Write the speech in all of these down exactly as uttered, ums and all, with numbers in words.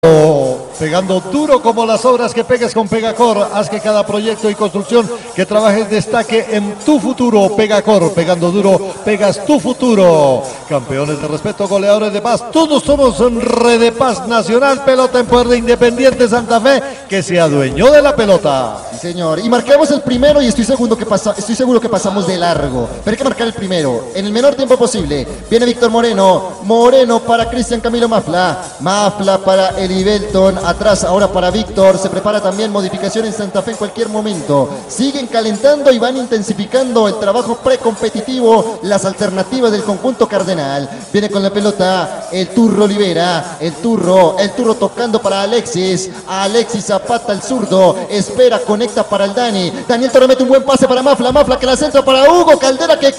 Pegando duro como las obras que pegues con Pegacor. Haz que cada proyecto y construcción que trabajes destaque en tu futuro. Pegacor, pegando duro, pegas tu futuro. Campeones de respeto, goleadores de paz. Todos somos Red de Paz Nacional. Pelota en poder de Independiente Santa Fe, que se adueñó de la pelota. Sí, señor. Y marcamos el primero y estoy seguro que pasa, estoy seguro que pasamos de largo. Pero hay que marcar el primero en el menor tiempo posible. Viene Víctor Moreno. Moreno para Cristian Camilo Mafla. Mafla para Elibelton. Atrás ahora para Víctor, se prepara también modificación en Santa Fe en cualquier momento. Siguen calentando y van intensificando el trabajo precompetitivo, las alternativas del conjunto cardenal. Viene con la pelota el Turro Olivera, el Turro, el Turro tocando para Alexis, Alexis Zapata el zurdo, espera, conecta para el Dani. Daniel Torres mete un buen pase para Mafla, Mafla que la centra para Hugo Caldera que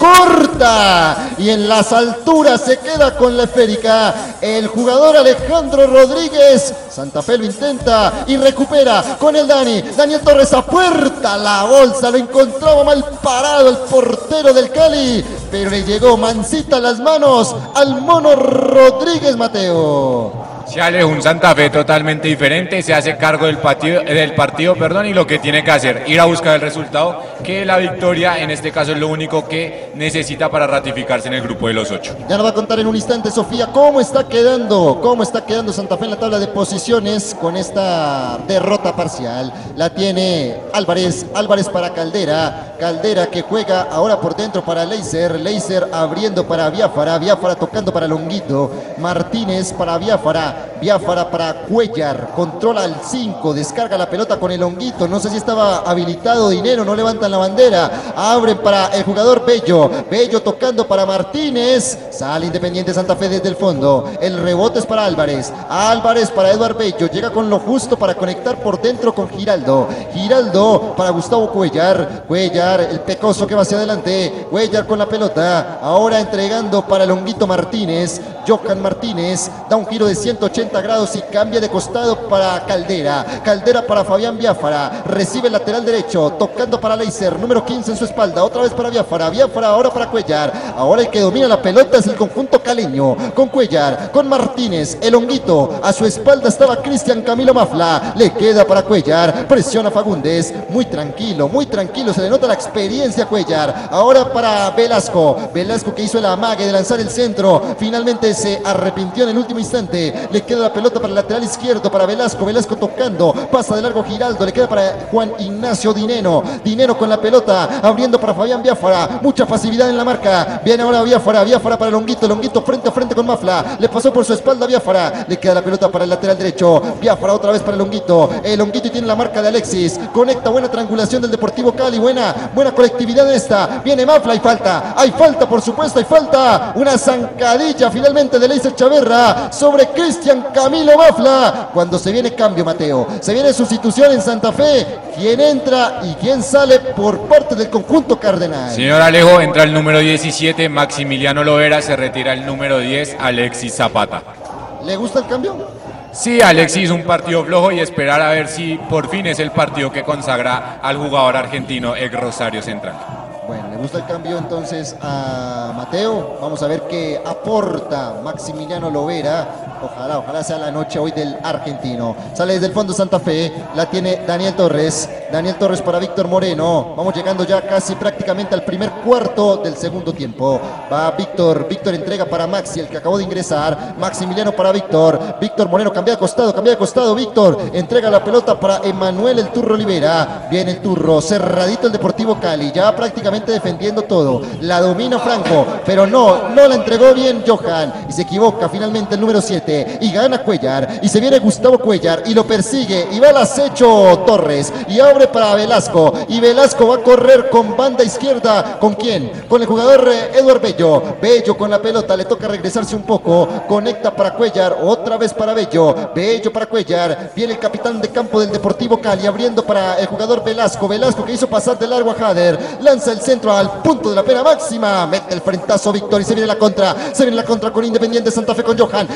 corta y en las alturas se queda con la esférica el jugador Alejandro Rodríguez. Santa Fe lo intenta y recupera con el Dani. Daniel Torres a puerta, la bolsa, lo encontraba mal parado el portero del Cali, pero le llegó mansita a las manos al Mono Rodríguez, Mateo. Se aleja un Santa Fe totalmente diferente, se hace cargo del partido, del partido perdón, y lo que tiene que hacer, ir a buscar el resultado, que la victoria en este caso es lo único que necesita para ratificarse en el grupo de los ocho. Ya nos va a contar en un instante Sofía cómo está quedando, cómo está quedando Santa Fe en la tabla de posiciones con esta derrota parcial. La tiene Álvarez, Álvarez para Caldera, Caldera que juega ahora por dentro para Leiser, Leiser abriendo para Biafara, Biafara tocando para Longuito, Martínez para Biafara, Biafara para Cuellar, controla al cinco, descarga la pelota con el Honguito, no sé si estaba habilitado Dinero, no levantan la bandera, abren para el jugador Bello, Bello tocando para Martínez, sale Independiente Santa Fe desde el fondo, el rebote es para Álvarez, Álvarez para Eduard Bello, llega con lo justo para conectar por dentro con Giraldo, Giraldo para Gustavo Cuellar, Cuellar, el pecoso que va hacia adelante, Cuellar con la pelota, ahora entregando para el Honguito Martínez, Johan Martínez, da un giro de ciento ochenta grados y cambia de costado para Caldera, Caldera para Fabián Biafara, recibe el lateral derecho, tocando para Leiser, número quince en su espalda, otra vez para Biafara, Biafara ahora para Cuellar, ahora el que domina la pelota es el conjunto caleño, con Cuellar, con Martínez, el Honguito, a su espalda estaba Cristian Camilo Mafla, le queda para Cuellar, presiona Fagundes, muy tranquilo, muy tranquilo, se le nota la experiencia a Cuellar, ahora para Velasco, Velasco que hizo el amague de lanzar el centro, finalmente se arrepintió en el último instante, le queda la pelota para el lateral izquierdo, para Velasco, Velasco tocando, pasa de largo Giraldo, le queda para Juan Ignacio Dineno, Dineno con la pelota, abriendo para Fabián Biafara, mucha pasividad en la marca, viene ahora Biafara, Biafara para Longuito, Longuito frente a frente con Mafla, le pasó por su espalda Biafara, le queda la pelota para el lateral derecho, Biafara otra vez para el Longuito, el Longuito y tiene la marca de Alexis, conecta, buena triangulación del Deportivo Cali, buena, buena colectividad en esta, viene Mafla, hay falta, hay falta por supuesto, hay falta, una zancadilla finalmente de Leiser Chaverra sobre Cristian Camilo Mafla, cuando se viene cambio Mateo, se viene sustitución en Santa Fe, quién entra y quién sale por parte del conjunto cardenal. Señor Alejo, entra el número diecisiete, Maximiliano Lovera, se retira el número diez, Alexis Zapata. ¿Le gusta el cambio? Sí, Alexis, un partido flojo y esperar a ver si por fin es el partido que consagra al jugador argentino, ex Rosario Central. Bueno, le gusta el cambio entonces a Mateo. Vamos a ver qué aporta Maximiliano Lovera. Ojalá, ojalá sea la noche hoy del argentino. Sale desde el fondo Santa Fe, la tiene Daniel Torres. Daniel Torres para Víctor Moreno. Vamos llegando ya casi prácticamente al primer cuarto del segundo tiempo. Va Víctor, Víctor entrega para Maxi, el que acabó de ingresar. Maximiliano para Víctor. Víctor Moreno cambia de costado, cambia de costado. Víctor entrega la pelota para Emanuel el Turro Olivera. Viene el Turro, cerradito el Deportivo Cali, ya prácticamente defendiendo todo. La domina Franco, pero no, no la entregó bien Johan. Y se equivoca finalmente el número siete. Y gana Cuellar. Y se viene Gustavo Cuellar y lo persigue. Y va al acecho Torres. Y abre para Velasco. Y Velasco va a correr con banda izquierda. ¿Con quién? Con el jugador eh, Eduard Bello. Bello con la pelota. Le toca regresarse un poco. Conecta para Cuellar. Otra vez para Bello. Bello para Cuellar. Viene el capitán de campo del Deportivo Cali. Abriendo para el jugador Velasco. Velasco que hizo pasar de largo a Jader. Lanza el centro al punto de la pena máxima. Mete el frentazo Víctor. Y se viene la contra. Se viene la contra con Independiente Santa Fe con Johan. Johan que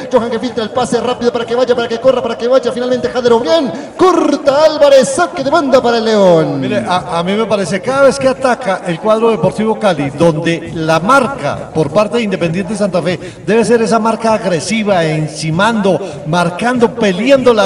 filtra el pase rápido para que vaya, para que corra, para que vaya. Finalmente Jadero bien. Corta Álvarez, saque de banda para el León. Mire, a, a mí me parece cada vez que ataca el cuadro Deportivo Cali, donde la marca por parte de Independiente Santa Fe debe ser esa marca agresiva, encimando, marcando, peleando la